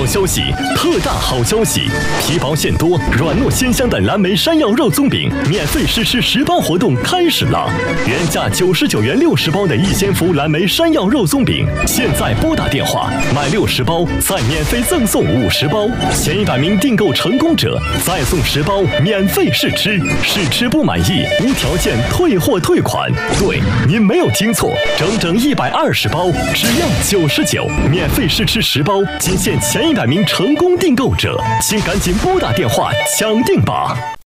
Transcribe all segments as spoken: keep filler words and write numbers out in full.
好消息，特大好消息！皮薄馅多、软糯鲜香的蓝莓山药肉松饼免费试吃十包活动开始了！原价九十九元六十包的逸仙福蓝莓山药肉松饼，现在拨打电话买六十包，再免费赠送五十包，前一百名订购成功者再送十包免费试吃，试吃不满意无条件退货退款。对，您没有听错，整整一百二十包，只要九十九，免费试吃十包，仅限前一百名成功订购者，请赶紧拨打电话抢订吧！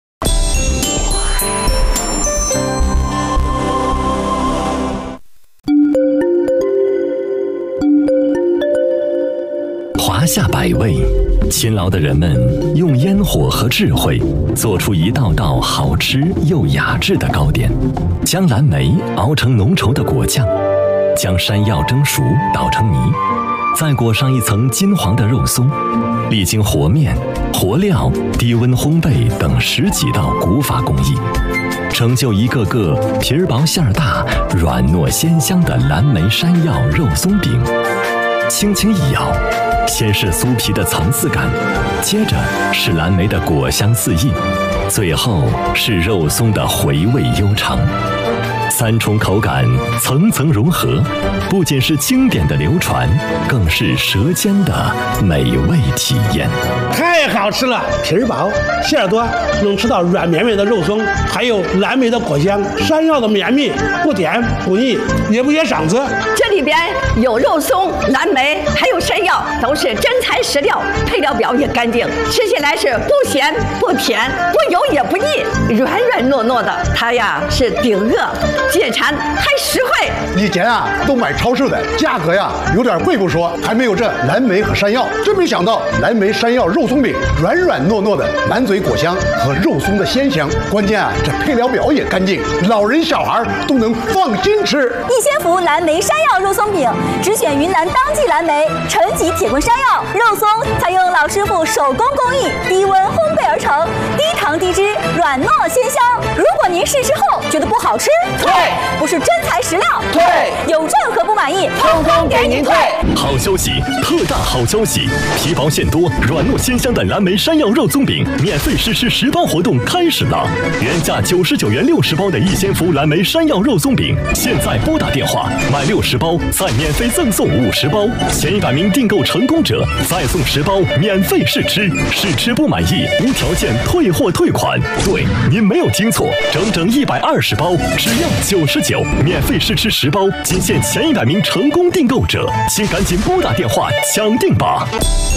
华夏百味，勤劳的人们用烟火和智慧做出一道道好吃又雅致的糕点，将蓝莓熬成浓稠的果酱，将山药蒸熟捣成泥，再裹上一层金黄的肉松，历经和面、和料、低温烘焙等十几道古法工艺，成就一个个皮儿薄馅儿大、软糯鲜香的蓝莓山药肉松饼。轻轻一咬，先是酥皮的层次感，接着是蓝莓的果香四溢，最后是肉松的回味悠长。三重口感层层融合，不仅是经典的流传，更是舌尖的美味体验。 太好吃了，皮儿薄馅儿多，能吃到软绵绵的肉松，还有蓝莓的果香，山药的绵密，不甜不腻，也不噎嗓子。 这里边有肉松、蓝莓，还有山药，都是真材实料，配料表也干净，吃起来是不咸不甜，不油也不腻，软软糯糯的。它呀是顶饿解馋还实惠。 以前啊都买超市的，价格呀有点贵不说，还没有这蓝莓和山药。真没想到蓝莓山药肉松饼软软糯糯的，满嘴果香和肉松的鲜香，关键啊这配料表也干净，老人小孩都能放心吃。 逸仙福蓝莓山药肉松饼只选云南当季蓝莓、陈吉铁棍山药肉松，采用老师傅手工工艺，低温烘焙而成，低糖低脂，软糯鲜香。如果您试吃后觉得不好吃， 退， 不是真材实料， 退， 有任何不满意， 通通给您退。 好消息，特大好消息！皮薄馅多、软糯鲜香的蓝莓山药肉松饼免费试吃十包活动开始了！原价九十九元六十包的逸仙福蓝莓山药肉松饼，现在拨打电话买六十包，再免费赠送五十包，前一百名订购成功者再送十包免费试吃，试吃不满意无条件退货退款。对，您没有听错，整整一百二十包，只要九十九，免费试吃十包，仅限前一百名成功订购者，请赶紧拨打电话抢订吧！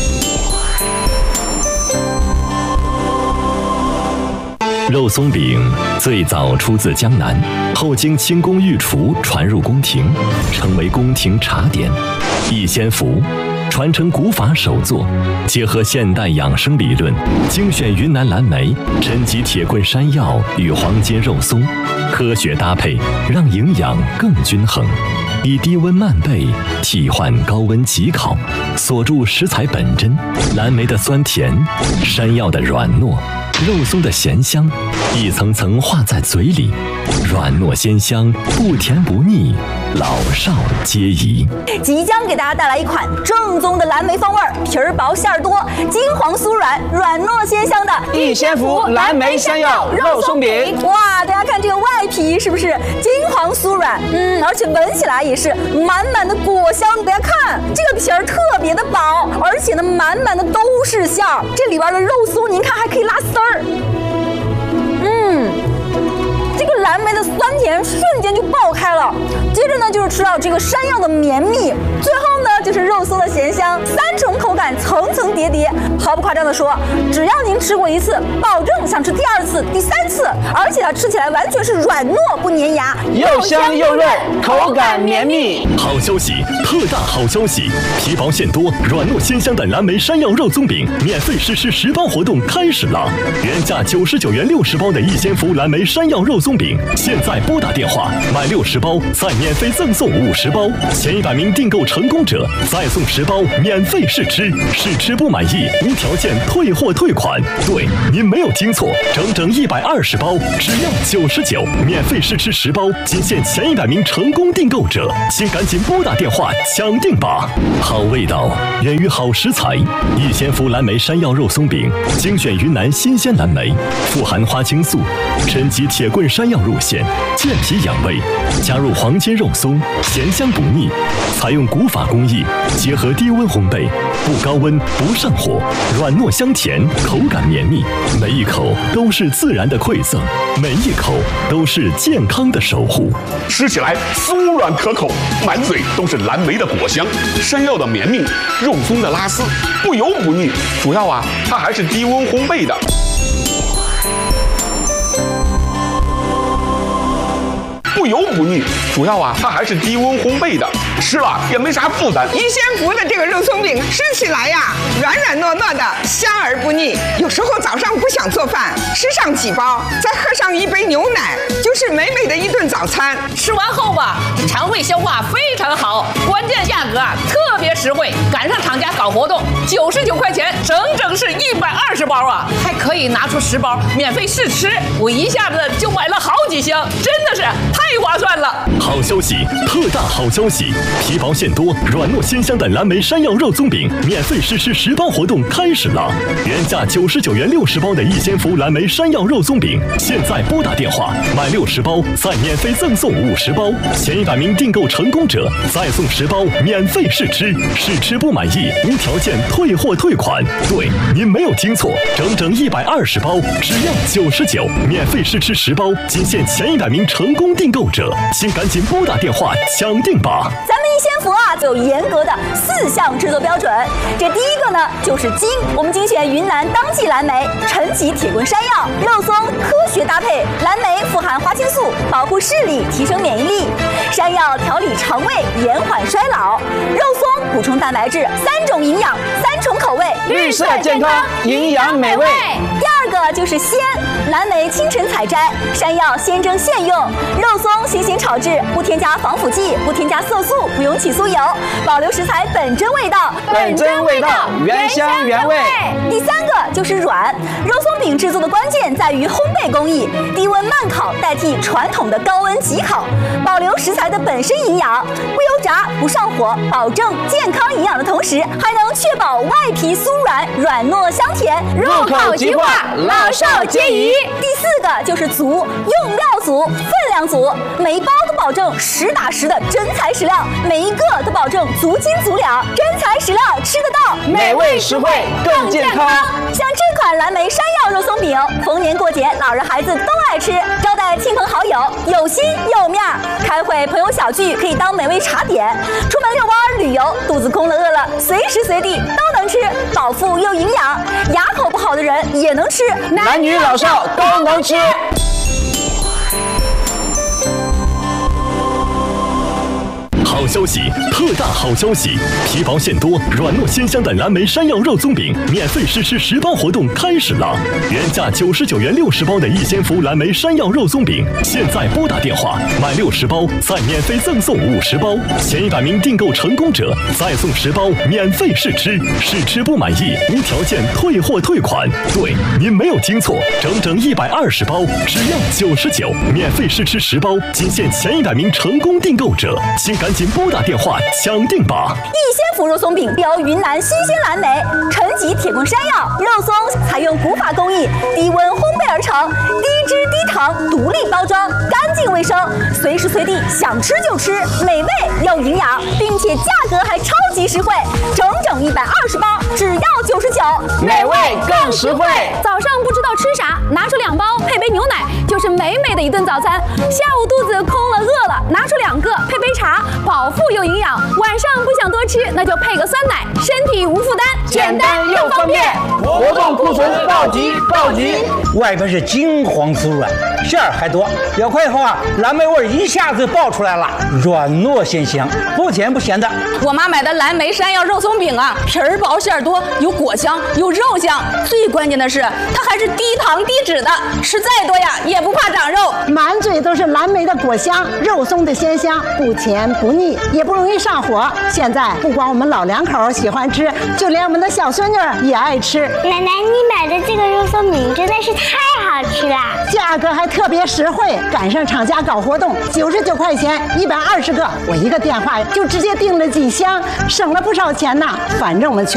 肉松饼最早出自江南，后经清宫御厨传入宫廷，成为宫廷茶点。逸仙福传承古法手作，结合现代养生理论，精选云南蓝莓、陈吉铁棍山药与黄金肉松，科学搭配，让营养更均衡。以低温慢焙替换高温急烤，锁住食材本真，蓝莓的酸甜，山药的软糯，肉松的咸香，一层层化在嘴里，软糯鲜香，不甜不腻，老少皆宜。 即将给大家带来一款正宗的蓝莓风味，皮儿薄馅儿多，金黄酥软，软糯鲜香的逸仙福蓝莓山药肉松饼。 哇，大家看这个外皮是不是金黄酥软？嗯，而且闻起来也是满满的果香。大家看这个皮儿特别的薄，而且呢满满的都是馅儿，这里边的肉松您看还可以拉丝儿。嗯，这个蓝莓的酸甜瞬间就爆开了，接着呢就是吃到这个山药的绵密，最后呢就是肉松的咸香，三重口感层层叠叠。毫不夸张的说，只要您吃过一次，保证想吃第二次、第三次，而且它吃起来完全是软糯不粘牙， 又香又润，口感绵密。 好消息，特大好消息！皮薄馅多、软糯鲜香的蓝莓山药肉松饼免费试吃十包活动开始了！原价九十九元六十包的逸仙福蓝莓山药肉松饼，现在拨打电话买六十包，再免费赠送五十包，前一百名订购成功者再送十包免费试吃， 试吃不满意无条件退货退款。对，您没有听错，整整一百二十包，只要九十九，免费试吃十包，仅限前一百名成功订购者，请赶紧拨打电话抢定吧！好味道源于好食材，逸仙福蓝莓山药肉松饼，精选云南新鲜蓝莓，富含花青素，升级铁棍山药入馅，健脾养胃，加入黄金肉松，咸香不腻，采用古法工艺，结合低温烘焙，不高温不上火，软糯香甜，口感绵密，每一口都是自然的馈赠，每一口都是健康的守护。 吃起来酥软可口，满嘴都是蓝莓的果香，山药的绵密，肉松的拉丝，不油不腻。主要啊，它还是低温烘焙的。不油不腻，主要啊，它还是低温烘焙的，吃了也没啥负担。 逸仙福的这个肉松饼吃起来呀，软软糯糯的，香而不腻。有时候早上不想做饭，吃上几包，再喝上一杯牛奶，就是美美的一顿早餐。 吃完后吧，肠胃消化非常好，关键价格啊特别实惠，赶上厂家搞活动，九十九块钱，整整是一百二十包啊，还可以拿出十包免费试吃，我一下子就买了好几箱，真的是太划算了！ 好消息，特大好消息！皮薄馅多、软糯鲜香的蓝莓山药肉松饼免费试吃十包活动开始了！原价九十九元六十包的逸仙福蓝莓山药肉松饼，现在拨打电话买六十包，再免费赠送五十包，前一百名订购成功者再送十包免费试吃，试吃不满意无条件退货退款。对，您没有听错，整整一百二十包，只要九十九，免费试吃十包，仅限前一百名成功订购者，请赶紧拨打电话抢定吧！ 咱们逸仙福啊，有严格的四项制作标准。这第一个呢，就是精，我们精选云南当季蓝莓，陈皮铁棍山药，肉松科学搭配，蓝莓富含花青素，保护视力，提升免疫力；山药调理肠胃，延缓衰老；肉松补充蛋白质，三种营养，三重口味， 绿色健康，营养美味。 第二个就是鲜，蓝莓清晨采摘，山药鲜蒸现用，肉松新鲜炒制，不添加防腐剂，不添加色素，不用起酥油，保留食材本真味道， 本真味道，原香原味。 第三个就是软，肉松饼制作的关键在于烘焙工艺，低温慢烤代替传统的高温急烤，保留食材的本身营养，不油炸，不上火，保证健康营养的同时，还能确保外皮酥软，软糯香甜， 入口即化，老少皆宜。 第四个就是足，用料足，分量足，每一包都保证实打实的真材实料，每一个都保证足斤足两，真材实料吃得到， 美味实惠更健康。 像这款蓝莓山药肉松饼，逢年过节老人孩子都爱吃，招待亲朋好友有心有面儿，开会朋友小聚可以当美味茶点，出门遛弯旅游肚子空了饿了，随时随地都能吃，饱腹又营养，牙口不好的人也能吃， 男女老少都能吃。 好消息，特大好消息！皮薄馅多、软糯鲜香的蓝莓山药肉松饼免费试吃十包活动开始了！原价九十九元六十包的逸仙福蓝莓山药肉松饼，现在拨打电话买六十包，再免费赠送五十包，前一百名订购成功者再送十包免费试吃，试吃不满意无条件退货退款。对，您没有听错，整整一百二十包，只要九十九，免费试吃十包，仅限前一百名成功订购者，请赶紧拨打电话抢定吧！ 逸仙福肉松饼由云南新鲜蓝莓、陈皮铁棍山药、肉松采用古法工艺，低温烘焙而成，低脂低糖，独立包装，干净卫生，随时随地想吃就吃，美味又营养，并且价格还超级实惠，整整一百二十包，只要九十九， 美味更实惠。 早上不知道吃啥，拿出两包配杯牛奶，就是美美的一顿早餐。下午肚子空了饿了，拿出两个配杯茶，饱腹又营养。晚上不想多吃，那就配个酸奶，身体无负担， 简单又方便。活动库存暴击暴击！ 外边是金黄酥软，馅儿还多，咬开以后啊，蓝莓味一下子爆出来了，软糯鲜香，不甜不咸的。 我妈买的蓝莓山药肉松饼啊，皮儿薄馅儿多，有果香有肉香，最关键的是它还是低糖低脂的，吃再多呀也不胖。 胯长肉， 满嘴都是蓝莓的果香，肉松的鲜香，不甜不腻，也不容易上火。现在不光我们老两口喜欢吃，就连我们的小孙女也爱吃。 奶奶，你买的这个肉松饼真的是太好吃了， 价格还特别实惠，赶上厂家搞活动，九十九块钱一百二十个，我一个电话就直接订了几箱，省了不少钱呢。反正我们全